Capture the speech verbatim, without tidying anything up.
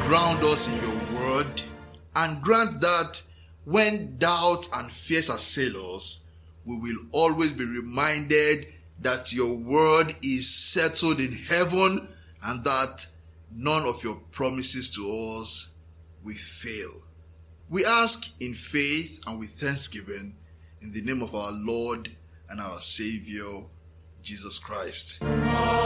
ground us in your word, and grant that when doubt and fears assail us, we will always be reminded that your word is settled in heaven and that none of your promises to us will fail. We ask in faith and with thanksgiving in the name of our Lord and our Savior, Jesus Christ.